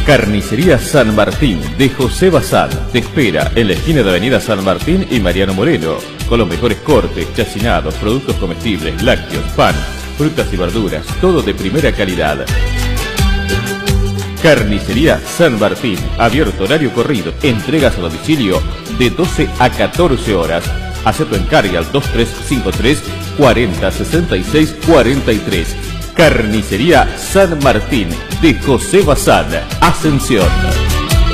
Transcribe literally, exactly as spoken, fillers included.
Carnicería San Martín de José Bazán te espera en la esquina de Avenida San Martín y Mariano Moreno, con los mejores cortes, chacinados, productos comestibles, lácteos, pan, frutas y verduras, todo de primera calidad. Carnicería San Martín, abierto horario corrido, entregas a domicilio de doce a catorce horas. Haz tu encargo al dos tres cinco tres, cuarenta, sesenta y seis, cuarenta y tres. Carnicería San Martín de José Bazán, Ascensión.